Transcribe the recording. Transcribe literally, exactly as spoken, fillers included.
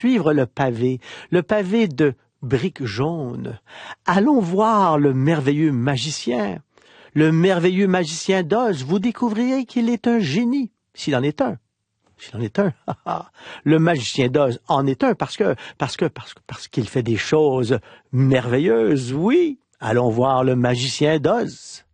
suivre le pavé, le pavé de briques jaunes. Allons voir le merveilleux magicien. Le merveilleux magicien d'Oz, vous découvrirez qu'il est un génie, s'il en est un. S'il en est un. Le magicien d'Oz en est un parce que, parce que, parce que, parce qu'il fait des choses merveilleuses, oui. Allons voir le magicien d'Oz.